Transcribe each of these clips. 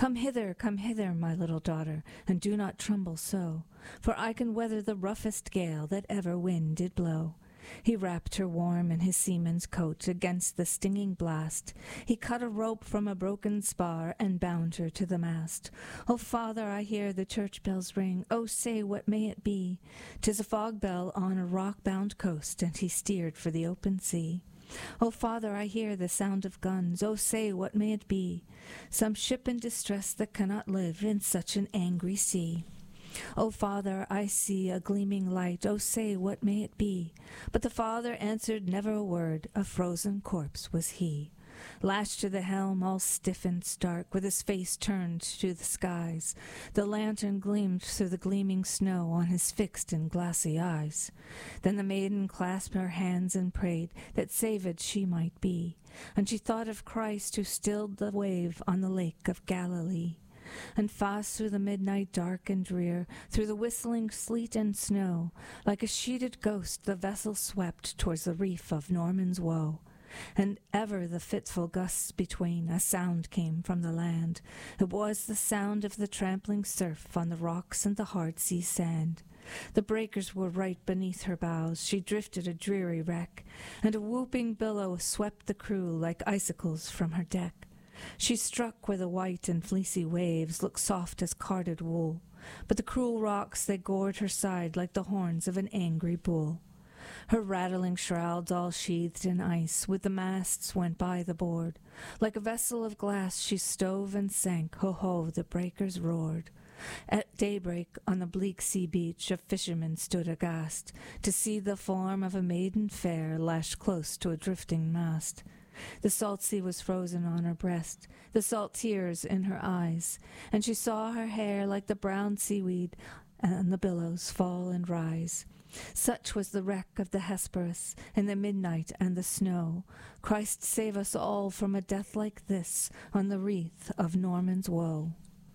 Come hither, my little daughter, and do not tremble so, for I can weather the roughest gale that ever wind did blow. He wrapped her warm in his seaman's coat against the stinging blast. He cut a rope from a broken spar and bound her to the mast. "O father, I hear the church bells ring. Oh, say, what may it be?" "'Tis a fog bell on a rock-bound coast," and he steered for the open sea. "O father, I hear the sound of guns. Oh, say, what may it be?" "Some ship in distress that cannot live in such an angry sea." "O father, I see a gleaming light. Oh, say, what may it be?" But the father answered never a word. A frozen corpse was he. Lashed to the helm, all stiff and stark, with his face turned to the skies, the lantern gleamed through the gleaming snow on his fixed and glassy eyes. Then the maiden clasped her hands and prayed that saved she might be, and she thought of Christ who stilled the wave on the lake of Galilee. And fast through the midnight dark and drear, through the whistling sleet and snow, like a sheeted ghost the vessel swept towards the reef of Norman's Woe. And ever the fitful gusts between, a sound came from the land. It was the sound of the trampling surf on the rocks and the hard sea sand. The breakers were right beneath her bows, she drifted a dreary wreck, and a whooping billow swept the crew like icicles from her deck. She struck where the white and fleecy waves looked soft as carded wool, but the cruel rocks they gored her side like the horns of an angry bull. Her rattling shrouds all sheathed in ice, with the masts went by the board. Like a vessel of glass she stove and sank, ho-ho, the breakers roared. At daybreak on the bleak sea beach a fisherman stood aghast, to see the form of a maiden fair lashed close to a drifting mast. The salt sea was frozen on her breast, the salt tears in her eyes, and she saw her hair like the brown seaweed on the billows fall and rise. Such was the wreck of the Hesperus in the midnight and the snow. Christ save us all from a death like this on the wreath of Norman's Woe.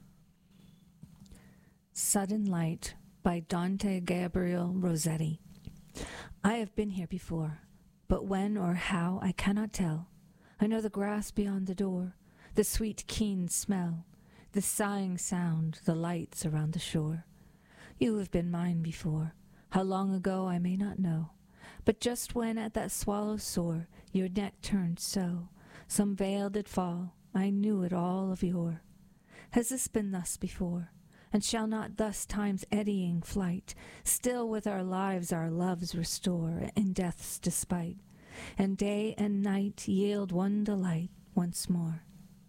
Sudden Light by Dante Gabriel Rossetti. I have been here before, but when or how I cannot tell. I know the grass beyond the door, the sweet keen smell, the sighing sound, the lights around the shore. You have been mine before. How long ago I may not know, but just when at that swallow soar your neck turned so, some veil did fall, I knew it all of yore. Has this been thus before? And shall not thus time's eddying flight still with our lives our loves restore in death's despite, and day and night yield one delight once more?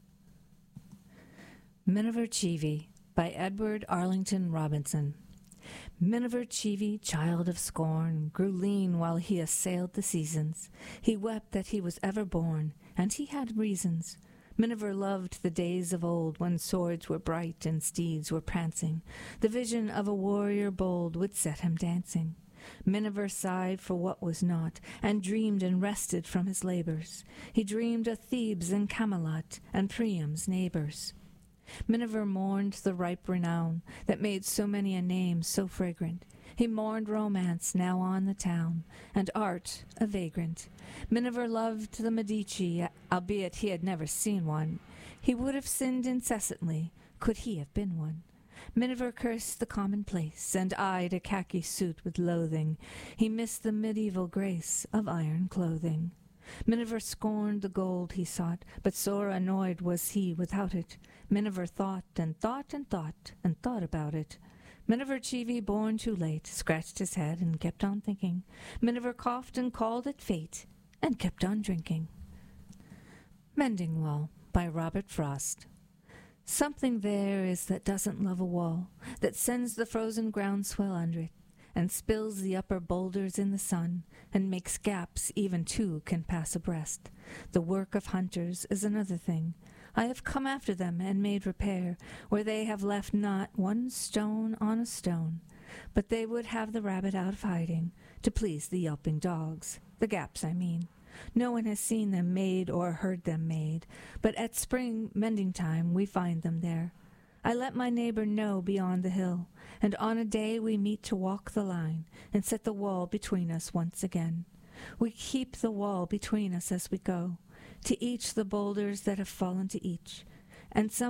Miniver Cheevy by Edward Arlington Robinson. Miniver Cheevy, child of scorn, grew lean while he assailed the seasons. He wept that he was ever born, and he had reasons. Miniver loved the days of old, when swords were bright and steeds were prancing. The vision of a warrior bold would set him dancing. Miniver sighed for what was not, and dreamed and rested from his labors. He dreamed of Thebes and Camelot, and Priam's neighbors. Miniver mourned the ripe renown that made so many a name so fragrant. He mourned romance now on the town, and art a vagrant. Miniver loved the Medici, albeit he had never seen one. He would have sinned incessantly, could he have been one. Miniver cursed the commonplace, and eyed a khaki suit with loathing. He missed the medieval grace of iron clothing. Miniver scorned the gold he sought, but sore annoyed was he without it. Miniver thought and thought and thought and thought about it. Miniver Cheevy, born too late, scratched his head and kept on thinking. Miniver coughed and called it fate, and kept on drinking. Mending Wall by Robert Frost. Something there is that doesn't love a wall, that sends the frozen ground swell under it, and spills the upper boulders in the sun, and makes gaps even two can pass abreast. The work of hunters is another thing. I have come after them and made repair, where they have left not one stone on a stone. But they would have the rabbit out of hiding, to please the yelping dogs, the gaps I mean. No one has seen them made or heard them made, but at spring mending time we find them there. I let my neighbor know beyond the hill, and on a day we meet to walk the line, and set the wall between us once again. We keep the wall between us as we go, to each the boulders that have fallen to each, and some